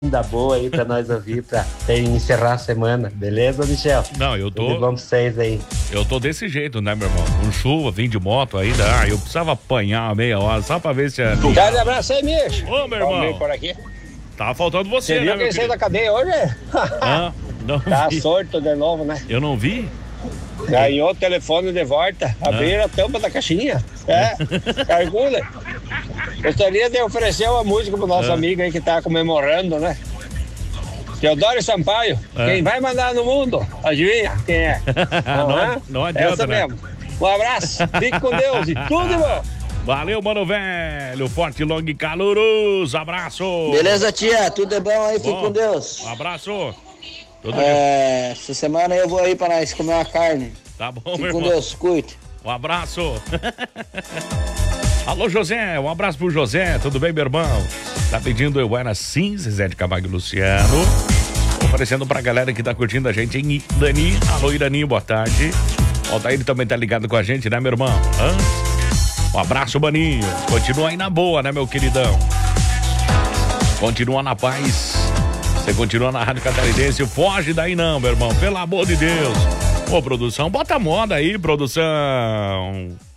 da boa aí pra nós ouvir, pra encerrar a semana. Beleza, Michel? Não, eu tô. Tudo bom pra vocês aí? Eu tô desse jeito, né, meu irmão? Com chuva, vim de moto ainda. Eu precisava apanhar meia hora só pra ver se a. Grande abraço aí, Micho. Ô, meu irmão. Por aqui. Tá faltando você, Você né, viu meu quem saiu da cadeia hoje? Não Tá vi. sorto de novo, né? Eu não vi? Ganhou o telefone de volta, abriram a tampa da caixinha. Cargula. Gostaria de oferecer uma música pro nosso amigo aí que tá comemorando, né? Teodoro Sampaio, quem vai mandar no mundo? Adivinha quem é? Não adianta, essa né? mesmo. Um abraço, fique com Deus e tudo de bom. Valeu, mano velho. Forte, longo e caloroso. Abraço. Beleza, tia? Tudo é bom aí? Fique Bom. com Deus. Um abraço. Tudo Essa semana eu vou aí pra nós comer uma carne. Tá bom, Fique meu com irmão. Deus, cuide. Um abraço. Alô, José. Um abraço pro José. Tudo bem, meu irmão? Tá pedindo Eu Era Sim, Zezé de Camargo e Luciano. Oferecendo pra galera que tá curtindo a gente em Dani. Alô, Iraninho, boa tarde. O Altair também tá ligado com a gente, né, meu irmão? Um abraço, Maninho. Continua aí na boa, né, meu queridão? Continua na paz. Você continua na Rádio Catarinense. Foge daí não, meu irmão. Pelo amor de Deus. Ô, produção, bota a moda aí, produção.